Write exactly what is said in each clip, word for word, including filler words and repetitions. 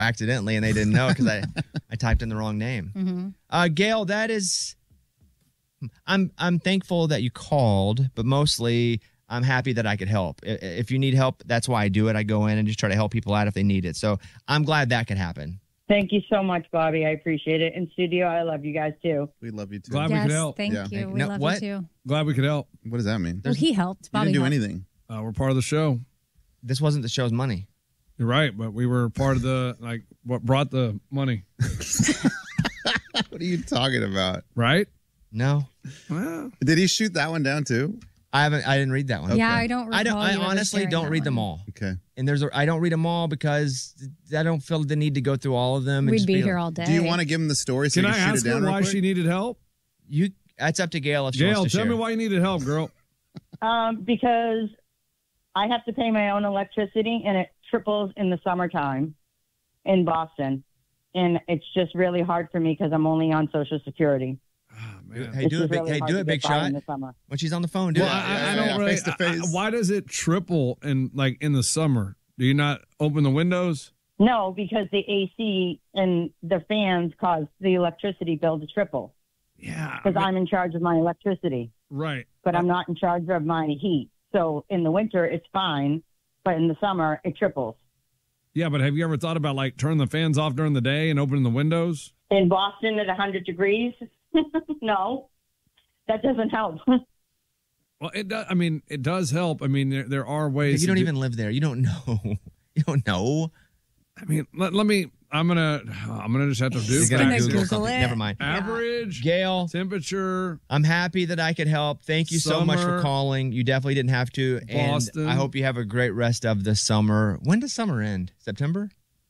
accidentally, and they didn't know because I, I typed in the wrong name. Mm-hmm. Uh, Gail, that is, I'm I'm thankful that you called, but mostly I'm happy that I could help. I- If you need help, that's why I do it. I go in and just try to help people out if they need it. So I'm glad that could happen. Thank you so much, Bobby. I appreciate it. In studio, I love you guys too. We love you too. Glad we Yes, could help. thank Yeah. you. We No, love what? you too. Glad we could help. What does that mean? Well, he helped. You Bobby didn't do helped. anything. Uh, we're part of the show. This wasn't the show's money. You're right, but we were part of the, like, what brought the money, What are you talking about? right? No, Well, Did he shoot that one down too? I haven't. I didn't read that one. Yeah, I don't recall I don't. I you ever honestly sharing don't that read them one. all. Okay. And there's a, I don't read them all because I don't feel the need to go through all of them. and We'd just be like- here all day. Do you want to give him the story so can you I can shoot ask it down her real why quick? she needed help? You. That's up to Gail if she Gail, wants to tell share. me why you needed help, girl. Um, because I have to pay my own electricity, and it triples in the summertime in Boston. And it's just really hard for me because I'm only on Social Security. Oh, man. Hey, It's do just it, big, really hey, hard do to it, get big by shot. in the summer. When she's on the phone, do Well, it. I, I yeah, don't yeah, really. face to face. I- I- why does it triple and like in the summer? Do you not open the windows? No, because the A C and the fans cause the electricity bill to triple Yeah, because I'm in charge of my electricity, right. but I'm not in charge of my heat. So in the winter, it's fine, but in the summer, it triples. Yeah, but have you ever thought about like turning the fans off during the day and opening the windows? In Boston at one hundred degrees? No, that doesn't help. Well, it does. I mean, it does help. I mean, there there are ways. You don't to do- even live there. You don't know. You don't know. I mean, let, let me. I'm gonna. I'm gonna just have to do You're gonna gonna facts. Google something. it. Never mind. Average Gail, temperature. I'm happy that I could help. Thank you so much for Summer. calling. You definitely didn't have to. And Boston. I hope you have a great rest of the summer. When does summer end? September?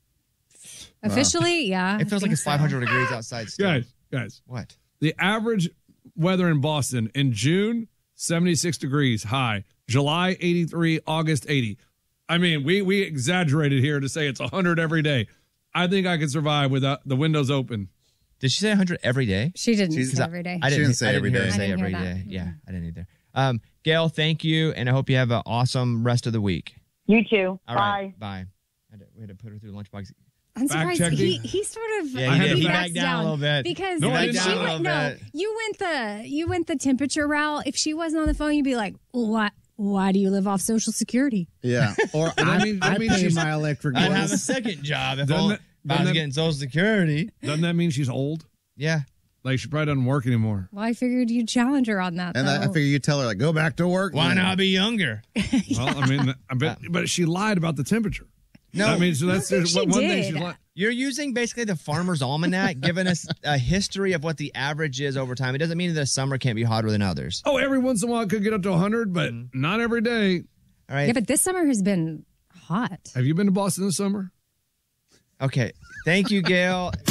Officially, yeah. It feels I like think it's so. five hundred degrees outside still. Guys, guys. What? The average weather in Boston in June, seventy-six degrees high. July, eighty-three. August, eighty. I mean, we we exaggerated here to say it's one hundred every day. I think I could survive without the windows open. Did she say one hundred every day? She didn't She's- say every day. I She didn't, didn't say I every didn't hear her day. say I didn't every hear day. that. Yeah, I didn't either. Um, Gail, thank you, and I hope you have an awesome rest of the week. You too. All Bye. right, bye. I had to- We had to put her through the lunchbox. I'm Fact surprised he, checking. he sort of Yeah, he did. he He backs backed down a little bit. because No, I if didn't. she Down a went little no bit. you went the you went the temperature route. If she wasn't on the phone, you'd be like, why why do you live off Social Security? Yeah. Or I I, mean- I, I mean, pay she's- my electric I'd have a bills. second job if, Doesn't only, it- if I was doesn't it- getting Social Security. Doesn't that mean she's old? Yeah. Like she probably doesn't work anymore. Well, I figured you'd challenge her on that. And I, I though. figure you tell her, like, go back to work. Why not be younger? Well, I mean, I bet, but she lied about the temperature. No. I mean, so that's think just she one, one thing did. she's lying. You're using basically the Farmer's Almanac, giving us a history of what the average is over time. It doesn't mean that summer can't be hotter than others. Oh, every once in a while it could get up to one hundred, but Mm-hmm. not every day. All right. Yeah, but this summer has been hot. Have you been to Boston this summer? Okay. Thank you, Gail.